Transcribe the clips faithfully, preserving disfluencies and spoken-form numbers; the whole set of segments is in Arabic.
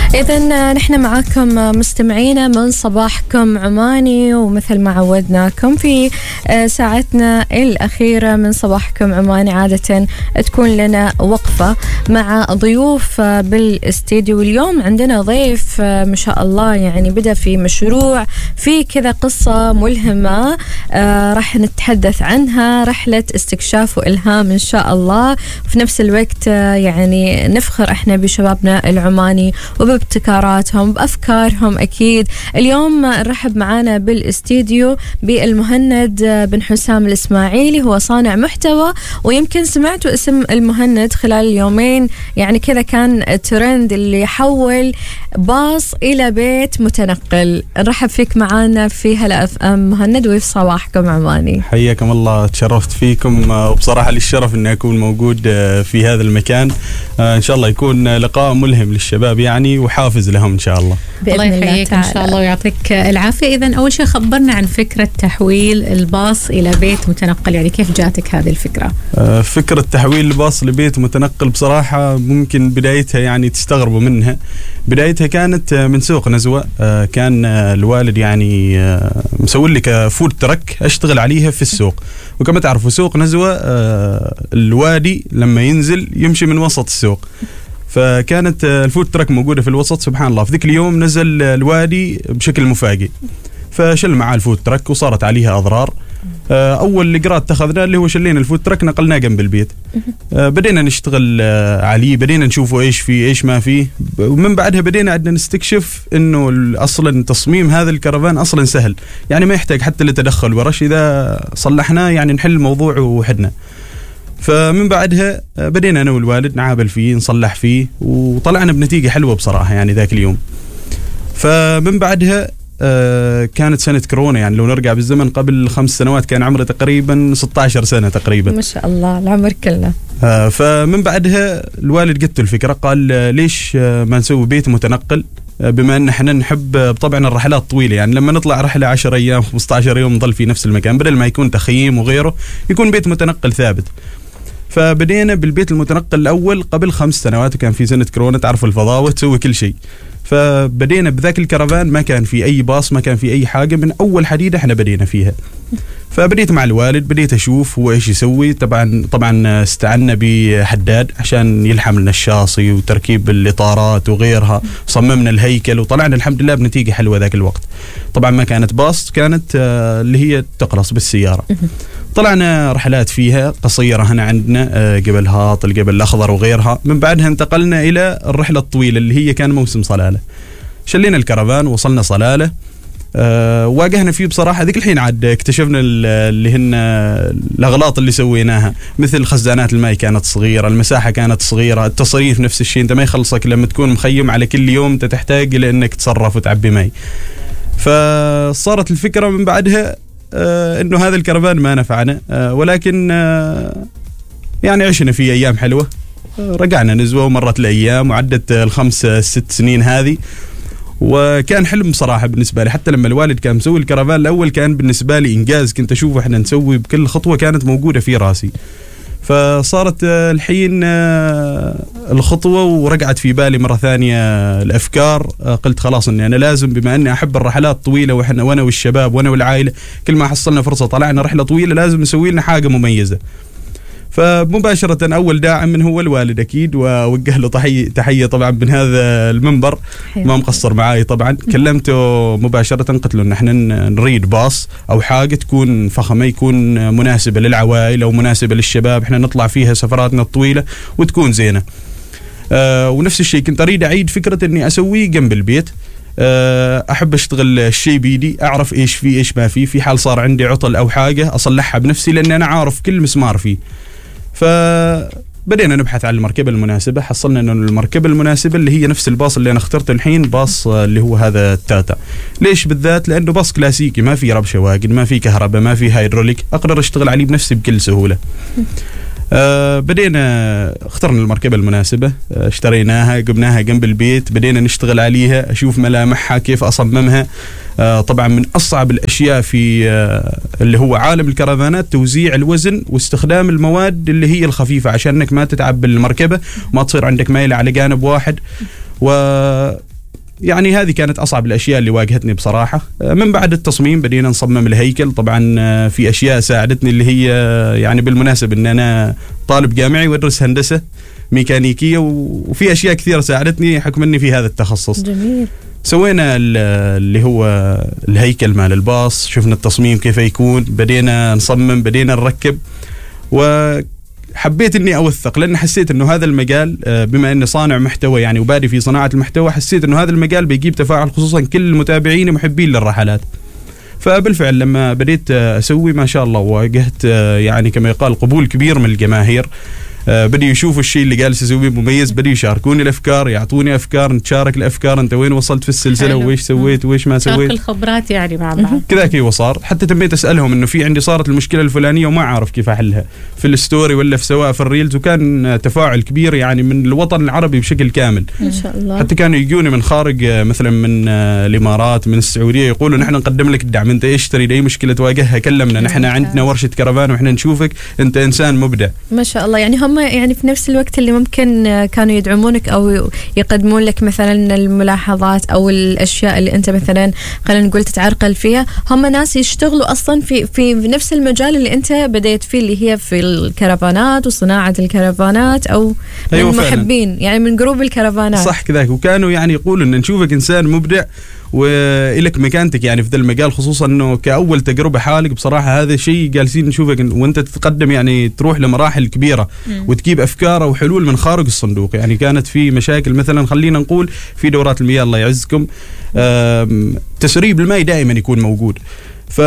إذن نحن معاكم مستمعينا من صباحكم عماني، ومثل ما عودناكم في ساعتنا الأخيرة من صباحكم عماني عادة تكون لنا وقفة مع ضيوف بالاستديو. اليوم عندنا ضيف ما شاء الله يعني بدأ في مشروع في كذا قصة ملهمة راح نتحدث عنها، رحلة استكشاف وإلهام إن شاء الله. وفي نفس الوقت يعني نفخر احنا بشبابنا العماني وبابتكاراتهم بأفكارهم. أكيد اليوم نرحب معانا بالاستديو بالمهند بن حسام الإسماعيلي، هو صانع محتوى، ويمكن سمعتوا اسم المهند خلال اليومين، يعني كذا كان ترند اللي يحول باص إلى بيت متنقل. نرحب فيك معانا في هلا اف ام مهند وفي صباحكم عماني. حياكم الله، تشرفت فيكم، وبصراحة للشرف أني أكون موجود في هذا المكان. إن شاء الله يكون لقاء ملهم للشباب يعني وحافز لهم إن شاء الله. الله يحييك إن شاء الله ويعطيك العافية. إذن أول شيء خبرنا عن فكرة تحويل الباص إلى بيت متنقل، يعني كيف جاتك هذه الفكرة؟ فكرة تحويل الباص لبيت متنقل بصراحة ممكن بدايتها يعني تستغربوا منها. بدايتها كانت من سوق نزوة، كان الوالد يعني مسوي لي كفود ترك أشتغل عليها في السوق. وكما تعرفوا سوق نزوة الوادي لما ينزل يمشي من وسط السوق، فكانت الفود ترك موجودة في الوسط. سبحان الله في ذيك اليوم نزل الوادي بشكل مفاجئ، فشل معاه الفود ترك وصارت عليها أضرار. أول إجراء اتخذناه اللي هو شلينا الفود ترك نقلناه جنب البيت. بدينا نشتغل عليه، بدينا نشوفه إيش فيه إيش ما فيه، ومن بعدها بدينا عندنا نستكشف إنه أصلا تصميم هذا الكرفان أصلا سهل، يعني ما يحتاج حتى لتدخل ورش. إذا صلحناه يعني نحل الموضوع وحدنا. فمن بعدها بدينا أنا والوالد نعابل فيه نصلح فيه، وطلعنا بنتيجة حلوة بصراحة يعني ذاك اليوم. فمن بعدها آه كانت سنة كورونا، يعني لو نرجع بالزمن قبل خمس سنوات كان عمري تقريبا ستة عشر سنة تقريبا. ما شاء الله العمر كله. آه فمن بعدها الوالد قلت الفكرة، قال آه ليش آه ما نسوي بيت متنقل، آه بما ان احنا نحب آه طبعا الرحلات طويلة، يعني لما نطلع رحلة عشر ايام خمسة عشر يوم نظل في نفس المكان، بدل ما يكون تخييم وغيره يكون بيت متنقل ثابت. فبدينا بالبيت المتنقل الأول قبل خمس سنوات، وكان في سنة كورونا تعرفوا الفضاوة تسوي كل شيء. فبدينا بذاك الكرفان، ما كان في أي باص، ما كان في أي حاجة، من أول حديدة احنا بدينا فيها. فبديت مع الوالد، بديت أشوف هو إيش يسوي. طبعا طبعا استعنا بحداد عشان يلحم لنا الشاصي وتركيب الإطارات وغيرها، صممنا الهيكل وطلعنا الحمد لله بنتيجة حلوة ذاك الوقت. طبعا ما كانت باص، كانت اللي هي تقلص بالسيارة. طلعنا رحلات فيها قصيرة هنا عندنا جبل هاطل، جبل الأخضر وغيرها. من بعدها انتقلنا إلى الرحلة الطويلة اللي هي كان موسم صلالة. شلينا الكرفان وصلنا صلالة. أه واجهنا فيه بصراحة ذيك الحين عاد اكتشفنا اللي هن الأغلاط اللي سويناها، مثل خزانات الماء كانت صغيرة، المساحة كانت صغيرة، التصريف نفس الشيء، انت ما يخلصك لما تكون مخيم على كل يوم انت تحتاج إلى انك تصرف وتعبي ماء. فصارت الفكرة من بعدها آه انه هذا الكرفان ما نفعنا، آه ولكن آه يعني عشنا فيه ايام حلوة. آه رجعنا نزوة ومرت الايام وعدت الخمس ست سنين هذه، وكان حلم صراحة بالنسبة لي. حتى لما الوالد كان مسوي الكرفان الأول كان بالنسبة لي إنجاز، كنت أشوفه إحنا نسوي بكل خطوة كانت موجودة في راسي. فصارت الحين الخطوة ورجعت في بالي مرة ثانية الأفكار. قلت خلاص إني أنا لازم، بما إني أحب الرحلات الطويلة وإحنا وأنا والشباب وأنا والعائلة كل ما حصلنا فرصة طلعنا رحلة طويلة لازم نسوي لنا حاجة مميزة. فمباشرة أول داعم من هو الوالد أكيد، ووجه له تحية تحية طبعا من هذا المنبر، ما مقصر معاي طبعا. كلمته مباشرة قلت له إن إحنا نريد باص أو حاجة تكون فخمة، يكون مناسبة للعوائل أو مناسبة للشباب، إحنا نطلع فيها سفراتنا الطويلة وتكون زينة. أه ونفس الشيء كنت أريد أعيد فكرة إني أسويه جنب البيت. أحب أشتغل الشيء بيدي، أعرف إيش فيه إيش ما فيه، في حال صار عندي عطل أو حاجة أصلحها بنفسي لأن أنا عارف كل مسمار فيه. فبدينا نبحث عن المركبة المناسبة، حصلنا أن المركبة المناسبة اللي هي نفس الباص اللي أنا اخترته الحين، باص اللي هو هذا التاتا. ليش بالذات؟ لأنه باص كلاسيكي، ما في ربشة واجد، ما في كهرباء، ما في هيدروليك، أقدر أشتغل عليه بنفسي بكل سهولة. آه بدينا اخترنا المركبة المناسبة، آه اشتريناها جبناها جنب البيت، بدينا نشتغل عليها، أشوف ملامحها كيف أصممها. آه طبعا من أصعب الأشياء في آه اللي هو عالم الكرفانات توزيع الوزن واستخدام المواد اللي هي الخفيفة عشان انك ما تتعب بالمركبة، ما تصير عندك ميل على جانب واحد. و يعني هذه كانت أصعب الأشياء اللي واجهتني بصراحة. من بعد التصميم بدينا نصمم الهيكل. طبعا في أشياء ساعدتني اللي هي يعني بالمناسبة أن أنا طالب جامعي وأدرس هندسة ميكانيكية، وفي أشياء كثيرة ساعدتني حكم أني في هذا التخصص. جميل. سوينا اللي هو الهيكل مال الباص، شفنا التصميم كيف يكون، بدينا نصمم، بدينا نركب، وحبيت اني اوثق لان حسيت انه هذا المجال بما اني صانع محتوى يعني وبادي في صناعة المحتوى، حسيت انه هذا المجال بيجيب تفاعل خصوصا كل متابعيني محبين للرحلات. فبالفعل لما بديت اسوي ما شاء الله واجهت يعني كما يقال قبول كبير من الجماهير. بدي يشوفوا الشيء اللي جالس اسويه مميز، بدي يشاركوني الافكار، يعطوني افكار، نتشارك الافكار، انت وين وصلت في السلسله وايش سويت وايش ما سويت، شارك الخبرات يعني مع بعض كذا كي وصار. حتى تميت اسالهم انه في عندي صارت المشكله الفلانيه وما اعرف كيف احلها في الستوري ولا في سواء في الريلز، وكان تفاعل كبير يعني من الوطن العربي بشكل كامل. ما شاء الله. حتى كانوا يجوني من خارج مثلا من الامارات من السعوديه يقولوا نحن نقدم لك الدعم، انت ايش تريد، اي مشكله تواجهها كلمنا، نحن عندنا ورشه كرفان واحنا نشوفك، انت انسان مبدع. ما شاء الله. يعني هم يعني في نفس الوقت اللي ممكن كانوا يدعمونك أو يقدمون لك مثلا الملاحظات أو الأشياء اللي أنت مثلا خلينا نقول تتعرقل فيها، هم ناس يشتغلوا أصلا في في نفس المجال اللي أنت بديت فيه اللي هي في الكرفانات وصناعة الكرفانات، أو من أيوة محبين يعني من جروب الكرفانات. صح كذاك. وكانوا يعني يقولوا إن نشوفك إنسان مبدع وإلك مكانتك يعني في ذا المجال، خصوصا انه كأول تجربة حالك بصراحة هذا شيء جالسين نشوفك وانت تتقدم يعني تروح لمراحل كبيرة م. وتجيب افكار وحلول من خارج الصندوق. يعني كانت في مشاكل مثلا خلينا نقول في دورات المياه الله يعزكم تسريب الماء دائما يكون موجود، ف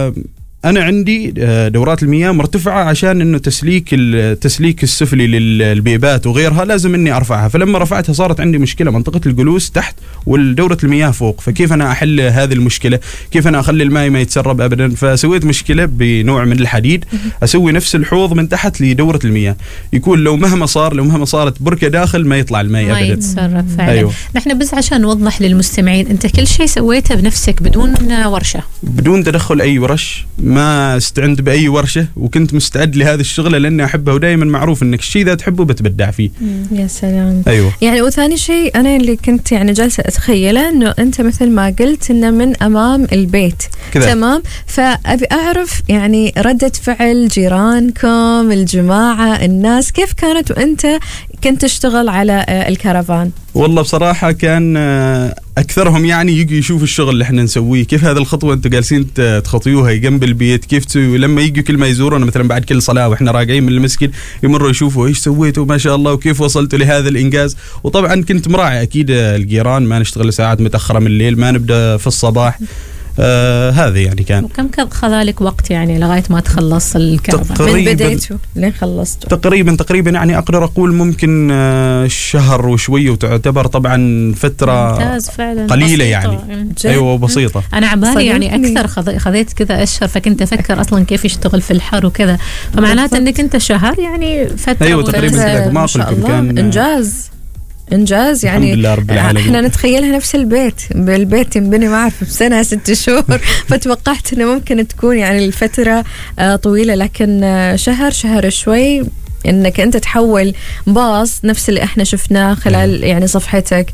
أنا عندي دورات المياه مرتفعة عشان إنه تسليك التسليك السفلي للبيبات وغيرها لازم إني أرفعها، فلما رفعتها صارت عندي مشكلة منطقة الجلوس تحت والدورة المياه فوق، فكيف أنا أحل هذه المشكلة؟ كيف أنا أخلي الماء ما يتسرب أبدا؟ فسويت مشكلة بنوع من الحديد أسوي نفس الحوض من تحت لدورة المياه، يكون لو مهما صار لو مهما صارت بركة داخل ما يطلع الماء أبدا، ما يتسرب فعلا. أيوه. نحن بس عشان نوضح للمستمعين، أنت كل شيء سويته بنفسك بدون ورشة، بدون تدخل أي ورش، ما استعنت بأي ورشة، وكنت مستعد لهذه الشغلة لأني أحبها، ودائما معروف أنك الشيء إذا تحبه بتبدع فيه. يا سلام. أيوة. يعني وثاني شيء أنا اللي كنت يعني جالسة أتخيله أنه أنت مثل ما قلت أنه من أمام البيت كدا. تمام. فأبي أعرف يعني ردة فعل جيرانكم الجماعة الناس كيف كانت وأنت كنت تشتغل على الكرفان؟ والله بصراحة كان أكثرهم يعني يجي يشوف الشغل اللي احنا نسويه، كيف هذا الخطوة أنتوا جالسين تخطيوها جنب البيت، كيف تسوي، لما يجوا كل ما يزورونا مثلا بعد كل صلاة وإحنا راجعين من المسجد يمروا يشوفوا إيش سويتوا ما شاء الله وكيف وصلتوا لهذا الإنجاز. وطبعا كنت مراعي أكيد الجيران، ما نشتغل ساعات متأخرة من الليل، ما نبدأ في الصباح. آه هذا يعني كان. وكم كان خذالك وقت يعني لغاية ما تخلص الكرفان؟ من بديته لين خلصته؟ تقريبا تقريبا يعني أقدر أقول ممكن آه شهر وشوية، وتعتبر طبعا فترة قليلة يعني. أيوة بسيطة. أنا عبالي يعني أكثر خذيت كذا أشهر، فكنت أفكر أصلا كيف يشتغل في الحر وكذا، فمعناته أنك أنت شهر يعني فترة. أيوة تقريبا كذا. ما أقول كان إنجاز إنجاز يعني. إحنا نتخيلها نفس البيت، بالبيت ينبني ما أعرف بسنة ست شهور فتوقعت إنه ممكن تكون يعني الفترة طويلة، لكن شهر شهر شوي انك انت تحول باص نفس اللي احنا شفناه خلال يعني صفحتك،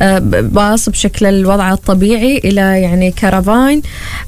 باص بشكل الوضع الطبيعي الى يعني كرفان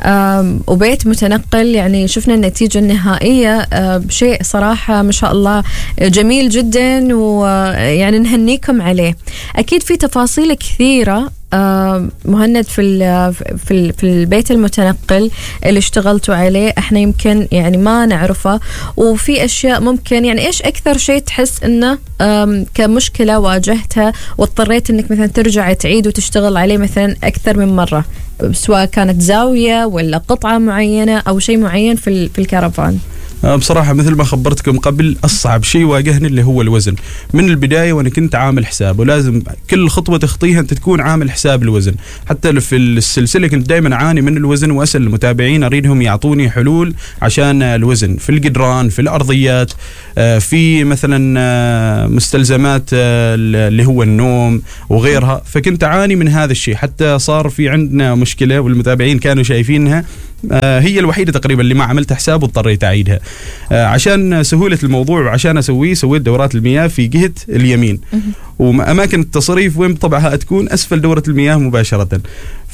وبيت متنقل. يعني شفنا النتيجة النهائية بشيء صراحة ما شاء الله جميل جدا، ويعني نهنيكم عليه. اكيد في تفاصيل كثيرة مهند في في في البيت المتنقل اللي اشتغلتوا عليه احنا يمكن يعني ما نعرفه، وفي اشياء ممكن يعني ايش اكثر شيء تحس انه كمشكلة واجهتها واضطريت انك مثلا ترجع تعيد وتشتغل عليه مثلا اكثر من مرة، سواء كانت زاوية ولا قطعة معينة او شيء معين في في الكرفان؟ بصراحة مثل ما خبرتكم قبل، أصعب شيء واجهني اللي هو الوزن من البداية، وأنا كنت عامل حساب ولازم كل خطوة تخطيها أنت تكون عامل حساب الوزن. حتى في السلسلة كنت دائما أعاني من الوزن، وأسأل المتابعين أريدهم يعطوني حلول عشان الوزن في الجدران، في الأرضيات، في مثلا مستلزمات اللي هو النوم وغيرها، فكنت أعاني من هذا الشيء. حتى صار في عندنا مشكلة والمتابعين كانوا شايفينها، هي الوحيدة تقريبا اللي ما عملت حساب واضطريت أعيدها. عشان سهولة الموضوع وعشان أسويه سويت دورات المياه في جهة اليمين، وأماكن التصريف وين طبعها تكون أسفل دورة المياه مباشرة.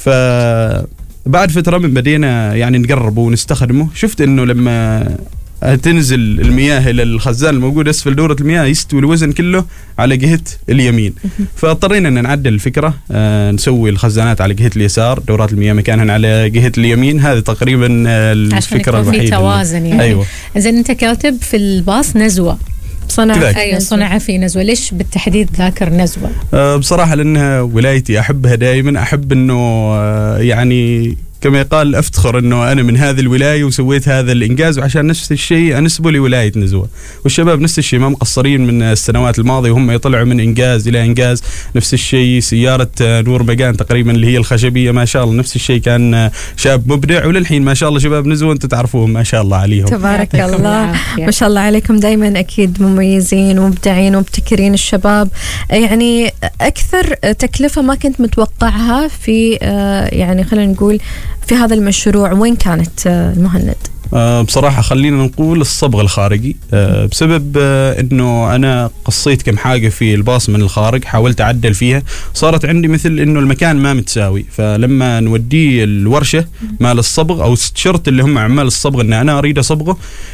فبعد فترة من بدينا يعني نقرب ونستخدمه، شفت إنه لما تنزل المياه إلى الخزان الموجود أسفل دورة المياه يستوي الوزن كله على جهة اليمين. فاضطرينا أن نعدل الفكرة، آه نسوي الخزانات على جهة اليسار، دورات المياه مكانها على جهة اليمين. هذه تقريبا الفكرة الوحيدة. عشان يكون في توازن يعني. أيوة. زين أنت كاتب في الباص نزوة، صنع أيوة صنع في نزوة، ليش بالتحديد ذاكر نزوة؟ أه بصراحة لأنها ولايتي، أحبها دائما، أحب أنه أه يعني كما يقال أفتخر أنه أنا من هذه الولاية وسويت هذا الإنجاز، وعشان نفس الشيء أنسبه لولاية نزوة. والشباب نفس الشيء ما مقصرين من السنوات الماضية وهم يطلعوا من إنجاز إلى إنجاز. نفس الشيء سيارة نور مجان تقريبا اللي هي الخشبية، ما شاء الله نفس الشيء كان شاب مبدع، وللحين ما شاء الله شباب نزوة أنتم تعرفوهم ما شاء الله عليهم. تبارك الله ما شاء الله عليكم، دايما أكيد مميزين ومبدعين ومبتكرين الشباب. يعني أكثر تكلفة ما كنت متوقعها في يعني خلينا نقول في هذا المشروع وين كانت المهند؟ أه بصراحة خلينا نقول الصبغ الخارجي، أه بسبب أه انه انا قصيت كم حاجة في الباص من الخارج، حاولت اعدل فيها، صارت عندي مثل انه المكان ما متساوي. فلما نوديه الورشة مال الصبغ او الشرط اللي هم عمال الصبغ ان انا اريد اصبغه،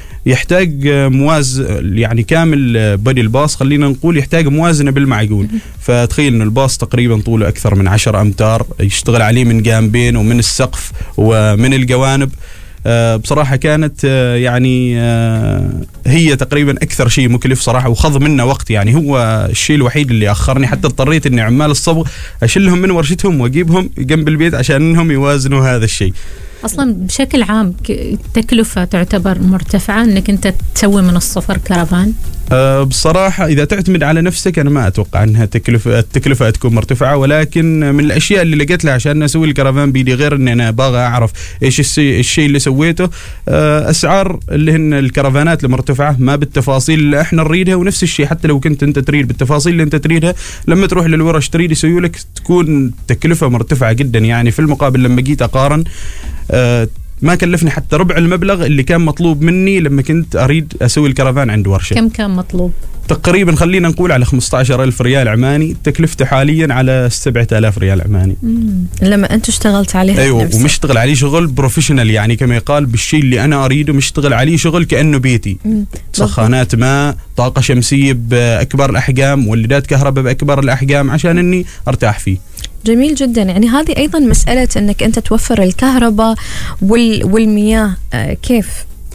يحتاج مواز يعني كامل بدي الباص خلينا نقول يحتاج موازنة بالمعجون. فتخيل انه الباص تقريبا طوله اكثر من عشر امتار، يشتغل عليه من جانبين ومن السقف ومن الجوانب. أه بصراحة كانت أه يعني أه هي تقريبا أكثر شيء مكلف صراحة، وخذ منا وقت. يعني هو الشيء الوحيد اللي أخرني، حتى اضطريت إني عمال الصبغ أشلهم من ورشتهم وأجيبهم جنب البيت عشان إنهم يوازنوا هذا الشيء. أصلا بشكل عام التكلفة تعتبر مرتفعة إنك أنت تسوي من الصفر كرفان؟ أه بصراحة إذا تعتمد على نفسك أنا ما أتوقع أنها تكلفة التكلفة تكون مرتفعة، ولكن من الأشياء اللي لقيت لها عشان أسوي الكرفان بيدي، غير أن أنا باغى أعرف إيش الشيء الشيء اللي سويته، أه أسعار اللي هن الكرفانات المرتفعة ما بالتفاصيل اللي إحنا نريدها. ونفس الشيء حتى لو كنت أنت تريد بالتفاصيل اللي أنت تريدها، لما تروح للورش تريد يسوي لك تكون تكلفة مرتفعة جدا. يعني في المقابل لما جيت أقارن أه ما كلفني حتى ربع المبلغ اللي كان مطلوب مني لما كنت أريد أسوي الكرفان عند ورشة. كم كان مطلوب؟ تقريبا خلينا نقول على خمسة عشر ألف ريال عماني، تكلفته حاليا على سبعة آلاف ريال عماني. مم. لما أنت اشتغلت عليه؟ أيوة، ومشتغل عليه شغل بروفيشنال، يعني كما يقال بالشيء اللي أنا أريده، مشتغل عليه شغل كأنه بيتي. مم. سخانات ماء، طاقة شمسية بأكبر الأحجام، مولدات كهرباء بأكبر الأحجام عشان أني أرتاح فيه. جميل جدا. يعني هذه أيضا مسألة أنك أنت توفر الكهرباء وال والمياه، آه كيف؟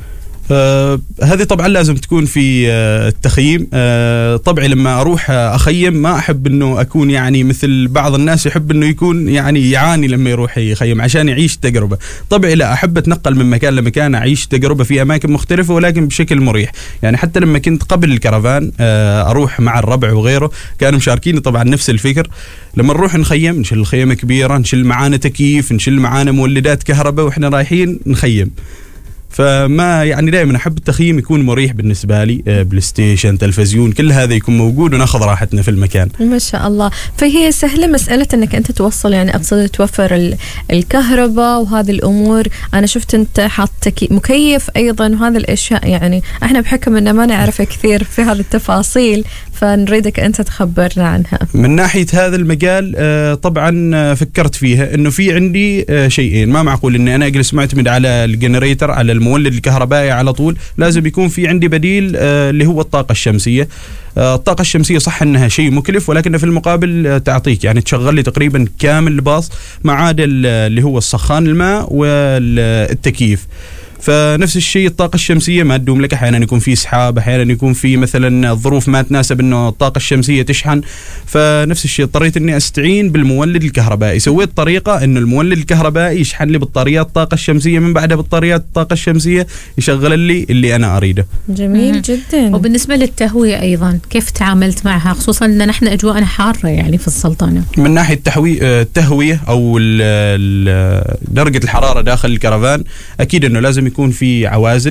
آه هذه طبعا لازم تكون في آه التخييم. آه طبعا لما أروح آه أخيم ما أحب أنه أكون يعني مثل بعض الناس يحب أنه يكون يعني يعاني لما يروح يخيم عشان يعيش تجربة. طبعا لا، أحب أتنقل من مكان لمكان، أعيش تجربة في أماكن مختلفة ولكن بشكل مريح. يعني حتى لما كنت قبل الكرفان آه أروح مع الربع وغيره كانوا مشاركين طبعا نفس الفكر. لما نروح نخيم نشيل الخيمة كبيرة، نشيل معانا تكييف، نشيل معانا مولدات كهرباء وإحنا رايحين نخيم. فما يعني دائما أحب التخييم يكون مريح بالنسبة لي، بلاي ستيشن، تلفزيون، كل هذا يكون موجود وناخذ راحتنا في المكان. ما شاء الله. فهي سهلة مسألة أنك أنت توصل، يعني أقصد توفر الكهرباء وهذه الأمور. أنا شفت أنت حاط مكيف أيضا وهذه الأشياء، يعني إحنا بحكم أننا ما نعرف كثير في هذه التفاصيل فنريدك أنت تخبرنا عنها. من ناحية هذا المجال طبعا فكرت فيها أنه في عندي شيئين. ما معقول أني أنا أجلس معتمد على الجنريتر، على المولد الكهربائي على طول. لازم يكون في عندي بديل اللي هو الطاقة الشمسية. الطاقة الشمسية صح أنها شيء مكلف، ولكن في المقابل تعطيك يعني تشغل لي تقريبا كامل الباص ما عدا اللي هو السخان الماء والتكييف. فنفس الشيء الطاقة الشمسية ما تدوم لك، أحيانا يكون في سحاب، أحيانا يكون في مثلا ظروف ما تناسب إنه الطاقة الشمسية تشحن. فنفس الشيء اضطريت إني أستعين بالمولد الكهربائي. سويت طريقة إنه المولد الكهربائي يشحن لي بطاريات الطاقة الشمسية، من بعدها بطاريات الطاقة الشمسية يشغل لي اللي أنا أريده. جميل مم. جدا. وبالنسبة للتهوية أيضا كيف تعاملت معها، خصوصا أن نحن أجواءنا حارة يعني في السلطنة؟ من ناحية التهوية التهوية أو درجة الحرارة داخل الكرفان، أكيد إنه لازم يكون في عوازل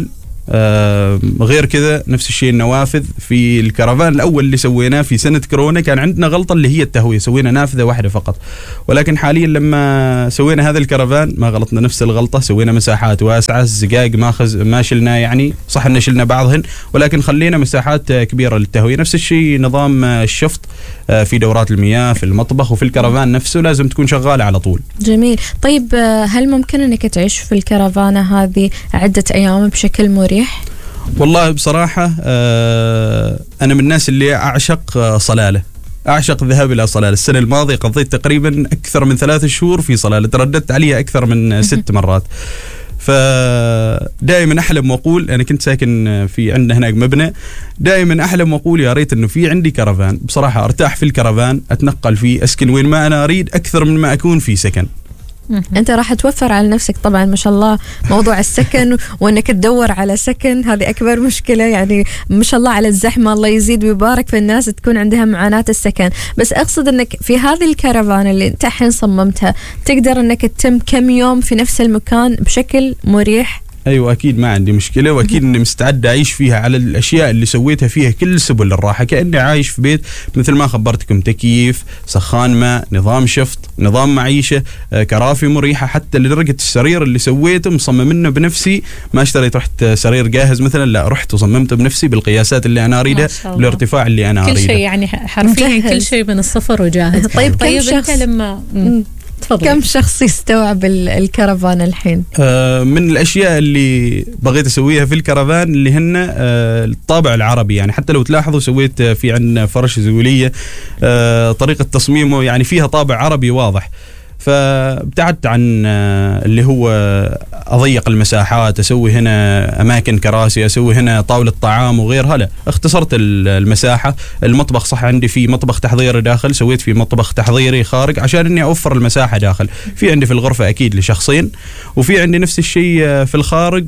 آه غير كذا نفس الشيء النوافذ. في الكرفان الأول اللي سويناه في سنة كورونا كان عندنا غلطة اللي هي التهوية، سوينا نافذة واحدة فقط. ولكن حاليا لما سوينا هذا الكرفان ما غلطنا نفس الغلطة، سوينا مساحات واسعة، الزقاق ما خز ما شلنا، يعني صح إن شلنا بعضهن ولكن خلينا مساحات كبيرة للتهوية. نفس الشيء نظام الشفط آه في دورات المياه في المطبخ وفي الكرفان نفسه لازم تكون شغالة على طول. جميل. طيب هل ممكن أنك تعيش في الكرفانة هذه عدة أيام بشكل مريح؟ والله بصراحة آه أنا من الناس اللي أعشق صلالة، أعشق الذهاب إلى صلالة. السنة الماضية قضيت تقريبا أكثر من ثلاث شهور في صلالة، ترددت عليها أكثر من ست مرات. فدائما أحلم وأقول، أنا كنت ساكن في عندنا هناك مبنى، دائما أحلم وأقول يا ريت إنه في عندي كرفان. بصراحة أرتاح في الكرفان، أتنقل فيه، أسكن وين ما أنا أريد أكثر من ما أكون في سكن. أنت راح توفر على نفسك طبعا ما شاء الله موضوع السكن وأنك تدور على سكن، هذه أكبر مشكلة يعني ما شاء الله على الزحمة، الله يزيد ويبارك في الناس تكون عندها معاناة السكن. بس أقصد أنك في هذه الكرفان اللي أنت الحين صممتها تقدر أنك تتم كم يوم في نفس المكان بشكل مريح؟ أيوة أكيد ما عندي مشكلة، وأكيد إني مستعد أعيش فيها على الأشياء اللي سويتها فيها كل سبل الراحة، كأني عايش في بيت مثل ما خبرتكم، تكييف، سخان ماء، نظام شفط، نظام معيشة، آه، كرافي مريحة، حتى لدرجة السرير اللي سويته مصممينه بنفسي، ما اشتريت رحت سرير جاهز مثلا، لا رحت وصممته بنفسي بالقياسات اللي أنا أريدها بالارتفاع اللي أنا كل أريده. كل شيء يعني حرفيا كل شيء من الصفر وجاهز. طيب, طيب كم شخص لما تفضل. كم شخص يستوعب الكرفان الحين؟ آه من الأشياء اللي بغيت أسويها في الكرفان اللي هن آه الطابع العربي، يعني حتى لو تلاحظوا سويت في عندنا فرش زولية، آه طريقة تصميمه يعني فيها طابع عربي واضح. فابتعدت عن اللي هو أضيق المساحات، أسوي هنا أماكن كراسي، أسوي هنا طاولة طعام وغيرها، لا اختصرت المساحة. المطبخ صح عندي في مطبخ تحضيري داخل، سويت في مطبخ تحضيري خارج عشان إني أوفر المساحة داخل. في عندي في الغرفة أكيد لشخصين، وفي عندي نفس الشيء في الخارج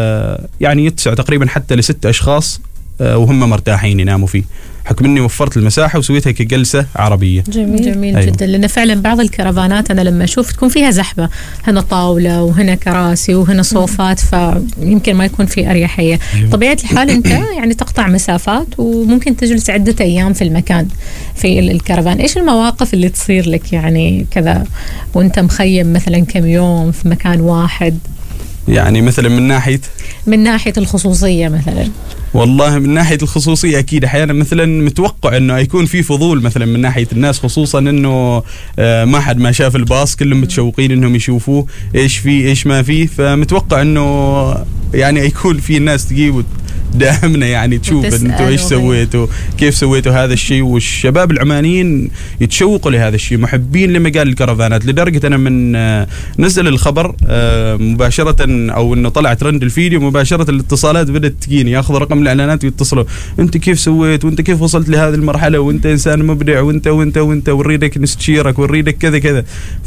يعني يتسع تقريبا حتى لست أشخاص وهم مرتاحين يناموا فيه، حكم اني وفرت المساحه وسويتها كجلسه عربيه. جميل جميل أيوة. جدا، لان فعلا بعض الكرفانات انا لما اشوف تكون فيها زحمه، هنا طاوله وهنا كراسي وهنا صوفات، فيمكن ما يكون في اريحيه. أيوة. طبيعه الحال انت يعني تقطع مسافات وممكن تجلس عده ايام في المكان في الكرفان. ايش المواقف اللي تصير لك يعني كذا وانت مخيم مثلا كم يوم في مكان واحد؟ يعني مثلا من ناحيه من ناحيه الخصوصيه مثلا. والله من ناحية الخصوصية أكيد أحيانا مثلا متوقع أنه يكون في فضول مثلا من ناحية الناس، خصوصا أنه ما حد ما شاف الباص، كلهم متشوقين أنهم يشوفوه إيش فيه إيش ما فيه، فمتوقع أنه يعني يكون في ناس تجيب دائمنا يعني تشوف انتوا ايش سويتوا، كيف سويتوا هذا الشيء. والشباب العمانيين يتشوقوا لهذا الشيء، محبين لمجال الكرفانات، لدرجة أنا من نزل الخبر مباشرة أو إنه طلع ترند الفيديو مباشرة الاتصالات بدأت تجيني، ياخذوا رقم الإعلانات ويتصلوا، أنت كيف سويت وأنت كيف وصلت لهذه المرحلة وأنت إنسان مبدع وأنت وأنت وأنت ونريدك نستشيرك ونريدك كذا كذا.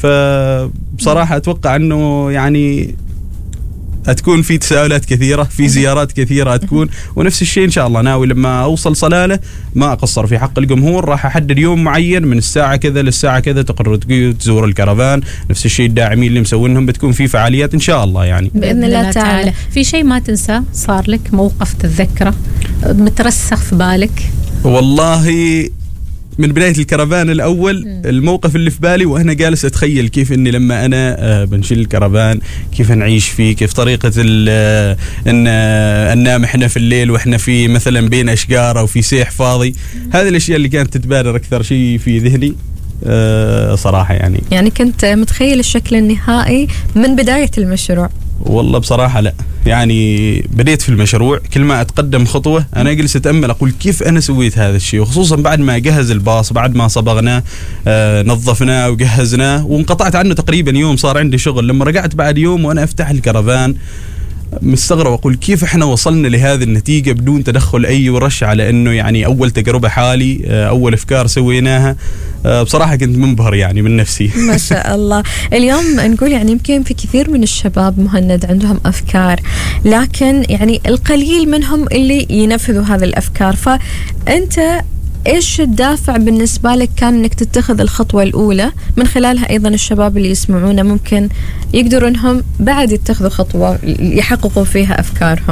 فبصراحة أتوقع إنه يعني هتكون في تساؤلات كثيرة، في زيارات كثيرة هتكون، ونفس الشيء إن شاء الله ناوي لما أوصل صلالة ما أقصر في حق الجمهور، راح أحدد يوم معين من الساعة كذا للساعة كذا تقرر تزور الكرفان. نفس الشيء الداعمين اللي مسوينهم بتكون في فعاليات إن شاء الله يعني بإذن الله تعالى. في شيء ما تنسى صار لك موقف تتذكره مترسخ في بالك؟ والله من بداية الكرفان الأول الموقف اللي في بالي وأنا جالس أتخيل كيف إني لما أنا بنشيل الكرفان كيف نعيش فيه، كيف طريقة إن ننام إحنا في الليل وإحنا في مثلا بين أشجار أو في سيح فاضي. هذه الأشياء اللي كانت تتبادر أكثر شيء في ذهني أه صراحة يعني. يعني كنت متخيل الشكل النهائي من بداية المشروع؟ والله بصراحة لا، يعني بديت في المشروع كل ما أتقدم خطوة أنا أجلس أتأمل أقول كيف أنا سويت هذا الشيء، وخصوصا بعد ما جهز الباص، بعد ما صبغناه آه نظفناه وجهزناه وانقطعت عنه تقريبا يوم، صار عندي شغل. لما رجعت بعد يوم وأنا أفتح الكرفان مستغرب أقول كيف إحنا وصلنا لهذه النتيجة بدون تدخل أي ورش، على إنه يعني أول تجربة حالي، أول أفكار سويناها. بصراحة كنت منبهر يعني من نفسي. ما شاء الله. اليوم نقول يعني يمكن في كثير من الشباب مهند عندهم أفكار، لكن يعني القليل منهم اللي ينفذوا هذه الأفكار. فأنت إيش الدافع بالنسبة لك كان إنك تتخذ الخطوة الأولى من خلالها أيضا الشباب اللي يسمعونا ممكن يقدروا إنهم بعد يتخذوا خطوة يحققوا فيها أفكارهم؟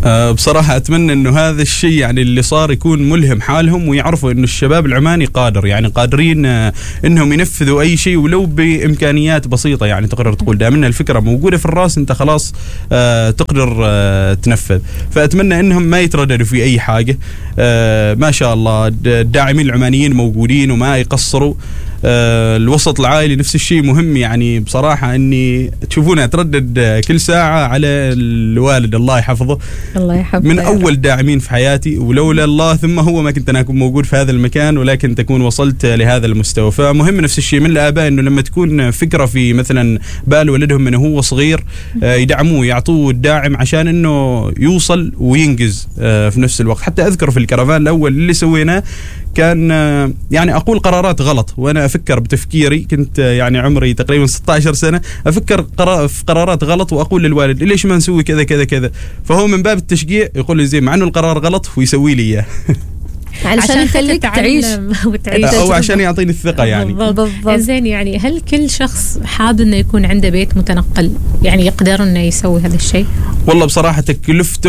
أه بصراحة أتمنى أنه هذا الشيء يعني اللي صار يكون ملهم حالهم، ويعرفوا أنه الشباب العماني قادر، يعني قادرين أه أنهم ينفذوا أي شيء ولو بإمكانيات بسيطة. يعني تقدر تقول دائما الفكرة موجودة في الراس، أنت خلاص أه تقدر أه تنفذ. فأتمنى أنهم ما يترددوا في أي حاجة. أه ما شاء الله الداعمين العمانيين موجودين وما يقصروا. أه الوسط العائلي نفس الشيء مهم. يعني بصراحة أني تشوفوني أتردد كل ساعة على الوالد الله يحفظه، الله يحفظه، من أول داعمين في حياتي، ولولا الله ثم هو ما كنت أنا أكون موجود في هذا المكان، ولكن تكون وصلت لهذا المستوى. فمهم نفس الشيء من الآباء أنه لما تكون فكرة في مثلا بال ولدهم من هو صغير يدعموه، يعطوه الداعم عشان أنه يوصل وينجز في نفس الوقت. حتى أذكر في الكرفان الأول اللي سويناه كان يعني أقول قرارات غلط، وأنا أفكر بتفكيري، كنت يعني عمري تقريبا ستة عشر سنة، أفكر في قرارات غلط وأقول للوالد ليش ما نسوي كذا كذا كذا، فهو من باب التشجيع يقول لي زين مع أنه القرار غلط ويسوي لي إياه عشان يخليك تعيش أو عشان يعطيني الثقة. يعني بالضبط. زين، يعني هل كل شخص حاب إنه يكون عنده بيت متنقل يعني يقدر إنه يسوي هذا الشيء؟ والله بصراحة تكلفته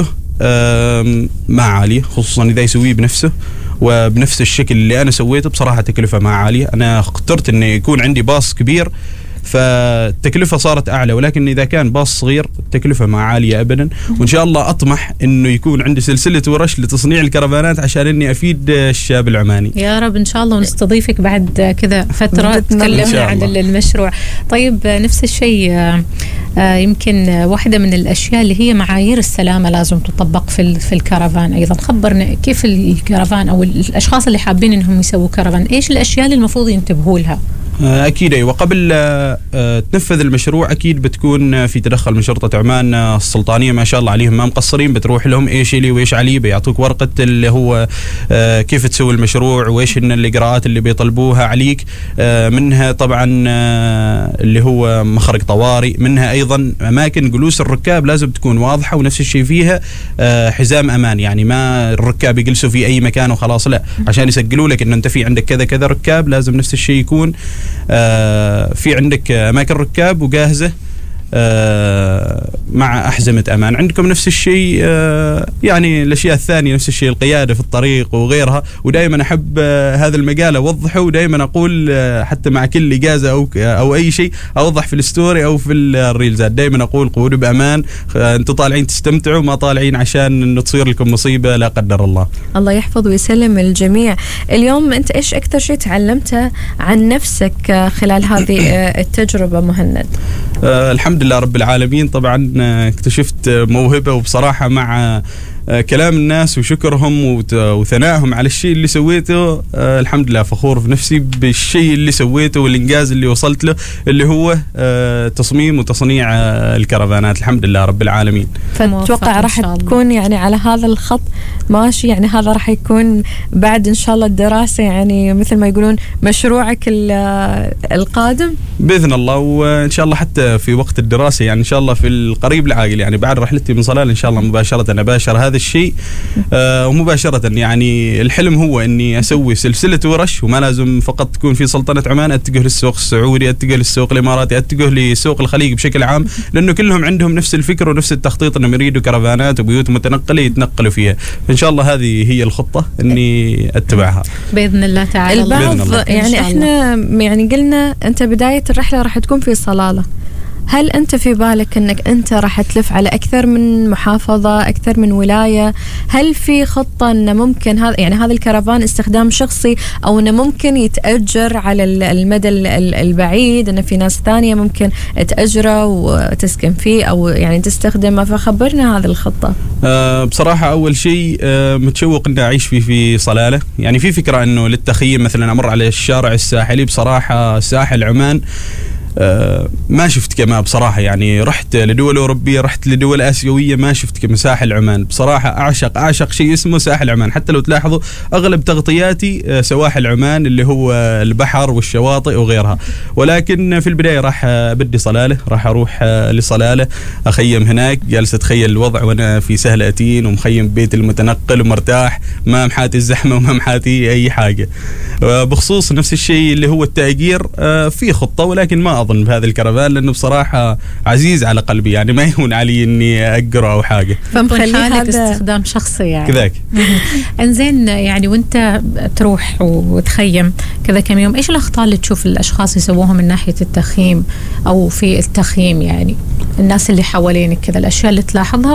ما عالية، خصوصا إذا يسويه بنفسه وبنفس الشكل اللي أنا سويته. بصراحة تكلفة ما عالية. أنا اخترت إنه يكون عندي باص كبير فالتكلفة صارت أعلى، ولكن إذا كان باص صغير التكلفة ما عالية أبدا. وإن شاء الله أطمح إنه يكون عندي سلسلة ورش لتصنيع الكرفانات عشان إني أفيد الشاب العماني. يا رب إن شاء الله، ونستضيفك بعد كذا فترة تكلمنا عن المشروع. طيب نفس الشيء، يمكن واحدة من الأشياء اللي هي معايير السلامة لازم تطبق في في الكرفان أيضا. خبرنا كيف الكرفان أو الأشخاص اللي حابين إنهم يسووا كرفان، إيش الأشياء اللي المفروض ينتبهوا لها؟ أكيد أيوة. قبل تنفذ المشروع أكيد بتكون في تدخل من شرطة عمان السلطانية، ما شاء الله عليهم ما مقصرين، بتروح لهم إيش لي وإيش علي، بيعطوك ورقة اللي هو كيف تسوي المشروع وإيش إن الإجراءات اللي بيطلبوها عليك. منها طبعا اللي هو مخرج طوارئ، منها أيضا أماكن جلوس الركاب لازم تكون واضحة، ونفس الشيء فيها حزام أمان، يعني ما الركاب يجلسوا في أي مكان وخلاص، لا، عشان يسجلوا لك إن أنت في عندك كذا كذا ركاب لازم نفس الشيء يكون آه في عندك أماكن ركاب وجاهزة آه مع أحزمة أمان. عندكم نفس الشيء آه يعني الأشياء الثانية نفس الشيء، القيادة في الطريق وغيرها. ودائما أحب آه هذا المجال أوضحه، ودائما أقول آه حتى مع كل إجازة أو أو أي شيء أوضح في الستوري أو في الريلزات، دائما أقول قولوا بأمان، آه أنتوا طالعين تستمتعوا، ما طالعين عشان إنه تصير لكم مصيبة لا قدر الله. الله يحفظ ويسلم الجميع. اليوم أنت إيش أكثر شيء تعلمته عن نفسك خلال هذه التجربة مهند؟ آه الحمد لله رب العالمين. طبعا اكتشفت موهبة، وبصراحة مع كلام الناس وشكرهم وثنائهم على الشيء اللي سويته آه الحمد لله فخور في نفسي بالشيء اللي سويته والإنجاز اللي وصلت له، اللي هو آه تصميم وتصنيع آه الكرفانات. الحمد لله رب العالمين. فتوقع راح تكون يعني على هذا الخط ماشي، يعني هذا راح يكون بعد إن شاء الله الدراسة، يعني مثل ما يقولون مشروعك القادم بإذن الله. وإن شاء الله حتى في وقت الدراسة يعني إن شاء الله في القريب العاجل، يعني بعد رحلتي من صلالة إن شاء الله مباشرة أنا باشر هذا الشيء آه ومباشرة. يعني الحلم هو أني أسوي سلسلة ورش، وما لازم فقط تكون في سلطنة عمان، أتجه للسوق السعودي، أتجه للسوق الإماراتي، أتجه لسوق الخليج بشكل عام، لأنه كلهم عندهم نفس الفكر ونفس التخطيط، أنهم يريدوا كرفانات وبيوت متنقلة يتنقلوا فيها. إن شاء الله هذه هي الخطة أني أتبعها بإذن الله تعالى. البعض يعني إحنا يعني قلنا أنت بداية الرحلة راح تكون في صلالة، هل أنت في بالك أنك أنت راح تلف على أكثر من محافظة، أكثر من ولاية؟ هل في خطة أنه ممكن هذا يعني هذا الكرفان استخدام شخصي، أو أنه ممكن يتأجر على المدى البعيد، أنه في ناس ثانية ممكن تأجره وتسكن فيه أو يعني تستخدمه؟ فخبرنا هذه الخطة. أه بصراحة أول شيء أه متشوق أني أعيش فيه في صلالة. يعني في فكرة أنه للتخييم مثلا أمر على الشارع الساحلي. بصراحة ساحل عمان آه ما شفت كما بصراحة، يعني رحت لدول أوروبية، رحت لدول آسيوية، ما شفت كما ساحل عمان. بصراحة أعشق أعشق شيء اسمه ساحل عمان. حتى لو تلاحظوا أغلب تغطياتي آه سواحل عمان، اللي هو البحر والشواطئ وغيرها. ولكن في البداية راح أبدي صلالة، راح أروح آه لصلالة أخيم هناك. جالس أتخيل الوضع وأنا في سهل أتين ومخيم بيت المتنقل ومرتاح، ما محاتي الزحمة وما محاتي أي حاجة. آه بخصوص نفس الشيء اللي هو التأجير، آه في خطة ولكن ما أظن بهذا الكرفان، لأنه بصراحة عزيز على قلبي، يعني ما يهون علي إني أقره أو حاجة. فمخلي هذا استخدام شخصي يعني. كذاك. انزين يعني وانت تروح وتخيم كذا كم يوم، ايش الأخطاء اللي تشوف الأشخاص يسووها من ناحية التخييم أو في التخييم، يعني الناس اللي حوالينك كذا، الأشياء اللي تلاحظها